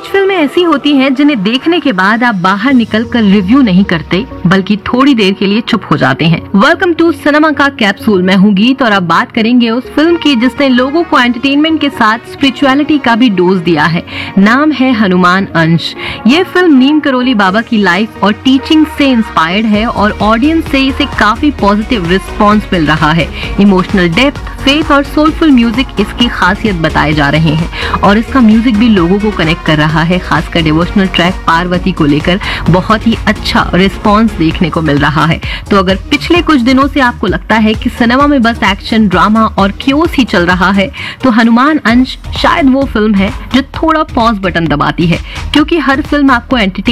कुछ फिल्में ऐसी होती हैं जिन्हें देखने के बाद आप बाहर निकलकर रिव्यू नहीं करते बल्कि थोड़ी देर के लिए चुप हो जाते हैं। वेलकम टू सिनेमा का कैप्सूल। मैं हूँ गीत और अब बात करेंगे उस फिल्म की जिसने लोगों को एंटरटेनमेंट के साथ स्पिरिचुअलिटी का भी डोज दिया है। नाम है हनुमान अंश। ये फिल्म नीम करोली बाबा की लाइफ और टीचिंग से इंस्पायर्ड है और ऑडियंस से इसे काफी पॉजिटिव रिस्पॉन्स मिल रहा है। इमोशनल डेप्थ, फेथ और सोलफुल म्यूजिक इसकी खासियत बताए जा रहे हैं और इसका म्यूजिक भी लोगों को कनेक्ट कर रहा है। खासकर डिवोशनल ट्रैक पार्वती को लेकर बहुत ही अच्छा रिस्पॉन्स देखने को मिल रहा है। तो अगर पिछले कुछ दिनों से आपको लगता है कि सिनेमा में बस एक्शन, ड्रामा और क्योस ही चल रहा है, तो हनुमान अंश शायद वो फिल्म है जो थोड़ा पॉज बटन दबाती है, क्योंकि हर फिल्म आपको एंटरटेन